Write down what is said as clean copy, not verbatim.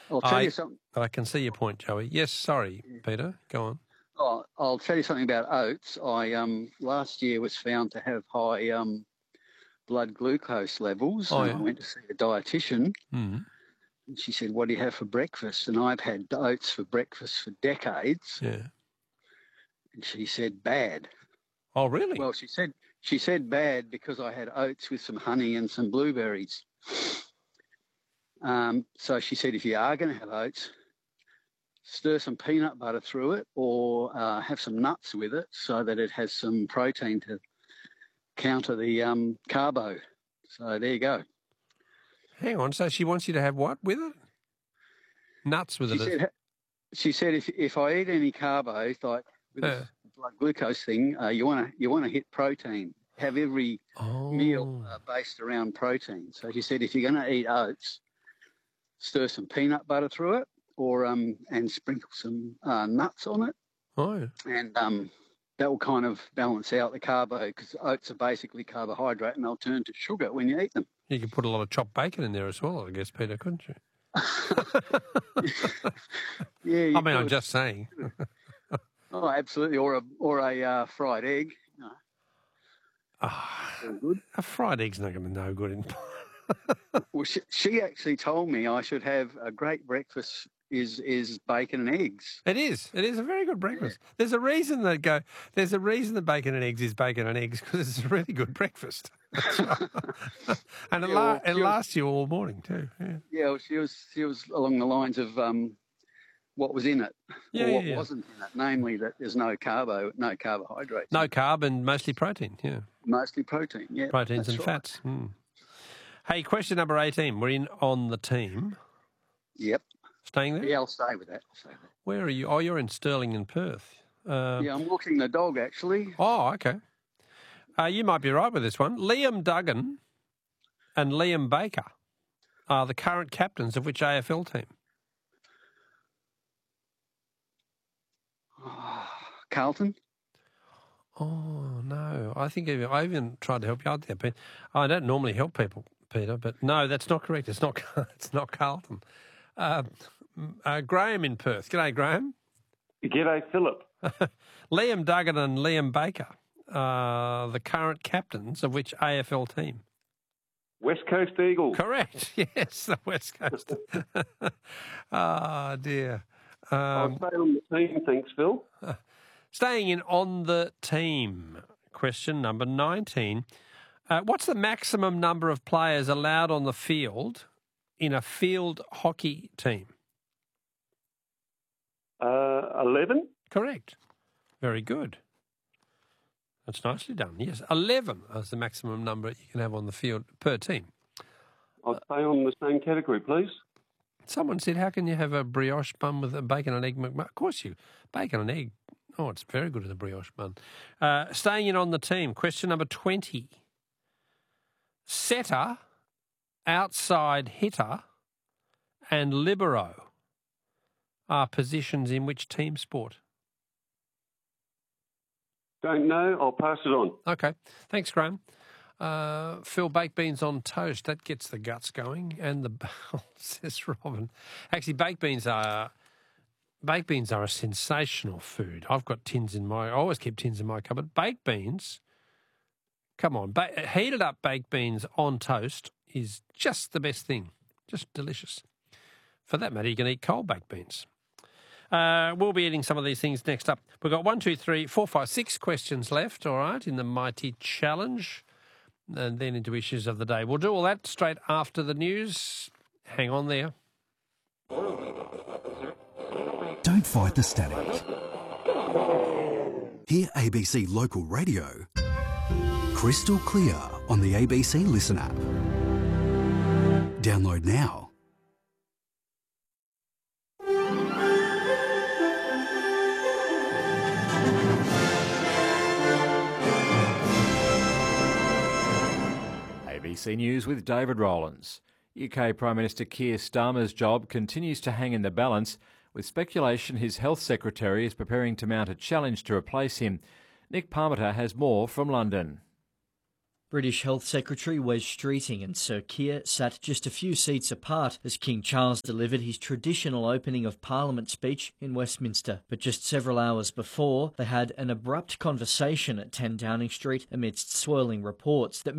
I'll tell you something. I can see your point, Joey. Yes, sorry, Peter. Go on. Oh, I'll tell you something about oats. I last year was found to have high blood glucose levels. Oh, and yeah. I went to see a dietitian, Mm. and she said, "What do you have for breakfast?" And I've had oats for breakfast for decades. Yeah. And she said, "Bad." Oh, really? Well, she said bad because I had oats with some honey and some blueberries. So she said, if you are going to have oats, stir some peanut butter through it, or have some nuts with it so that it has some protein to counter the carbo. So there you go. Hang on. So she wants you to have what with it? Nuts with it. She said if I eat any carbos, like with this blood glucose thing, you want to hit protein. Have every meal based around protein. So she said if you're going to eat oats, stir some peanut butter through it, or and sprinkle some nuts on it. Oh, yeah. And that will kind of balance out the carbo, because oats are basically carbohydrate and they'll turn to sugar when you eat them. You could put a lot of chopped bacon in there as well, I guess, Peter, couldn't you? Yeah. I mean, I'm just saying. Oh, absolutely. Or a fried egg. No. Good. A fried egg's not going to be no good in. Well, she actually told me I should have a great breakfast is bacon and eggs. It is. It is a very good breakfast. Yeah. There's a reason that bacon and eggs is bacon and eggs, because it's a really good breakfast. And it lasts you all morning too. Yeah. Yeah. Well, she was along the lines of what was in it, or what wasn't in it. Namely, that there's no carbohydrates. No carb and mostly protein. Yeah. Mostly protein. Yeah. Proteins and fats. Mm. Hey, question number 18. We're in on the team. Yep. Staying there? Yeah, I'll stay with that. Where are you? Oh, you're in Stirling in Perth. Yeah, I'm walking the dog, actually. Oh, okay. You might be right with this one. Liam Duggan and Liam Baker are the current captains of which AFL team? Carlton? Oh, no. I even tried to help you out there, Peter. I don't normally help people, Peter, but no, that's not correct. It's not Carlton. Graham in Perth. G'day, Graham. G'day, Philip. Liam Duggan and Liam Baker are the current captains of which AFL team? West Coast Eagles. Correct. Yes, the West Coast. Oh, dear. I'll stay on the team, thanks, Phil. Staying in on the team. Question number 19. What's the maximum number of players allowed on the field in a field hockey team? 11. Correct. Very good. That's nicely done. Yes, 11 is the maximum number you can have on the field per team. I'll stay on the same category, please. Someone said, how can you have a brioche bun with a bacon and egg? Of course bacon and egg. Oh, it's very good in the brioche bun. Staying in on the team. Question number 20. Setter, outside hitter, and libero are positions in which team sport? Don't know. I'll pass it on. Okay. Thanks, Graham. Phil, baked beans on toast. That gets the guts going. And the says Robin. Actually, baked beans are a sensational food. I've got I always keep tins in my cupboard. Baked beans, come on, heated up baked beans on toast is just the best thing. Just delicious. For that matter, you can eat cold baked beans. We'll be eating some of these things next up. We've got 1, 2, 3, 4, 5, 6 questions left, all right, in the mighty challenge, and then into issues of the day. We'll do all that straight after the news. Hang on there. Don't fight the static. Hear ABC Local Radio crystal clear on the ABC Listen app. Download now. ABC News with David Rowlands. UK Prime Minister Keir Starmer's job continues to hang in the balance, with speculation his Health Secretary is preparing to mount a challenge to replace him. Nick Parmenter has more from London. British Health Secretary Wes Streeting and Sir Keir sat just a few seats apart as King Charles delivered his traditional opening of Parliament speech in Westminster. But just several hours before, they had an abrupt conversation at 10 Downing Street amidst swirling reports that